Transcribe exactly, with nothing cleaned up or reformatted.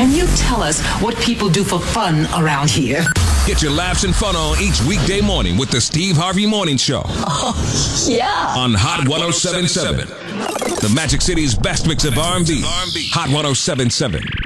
Can you tell us what people do for fun around here? Get your laughs and fun on each weekday morning with the Steve Harvey Morning Show. Oh, yeah. On Hot one oh seven point seven. The Magic City's best mix of R and B. Hot one oh seven point seven.